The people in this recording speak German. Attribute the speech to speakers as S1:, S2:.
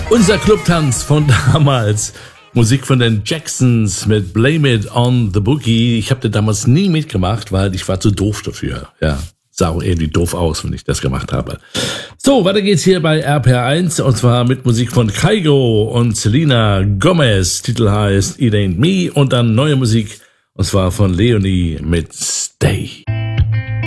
S1: Unser Clubtanz von damals. Musik von den Jacksons mit Blame It on the Boogie. Ich habe das damals nie mitgemacht, weil ich war zu doof dafür. Ja, sah auch irgendwie doof aus, wenn ich das gemacht habe. So, weiter geht's hier bei RPR1 und zwar mit Musik von Kygo und Selena Gomez. Titel heißt It Ain't Me und dann neue Musik und zwar von Leonie mit Stay.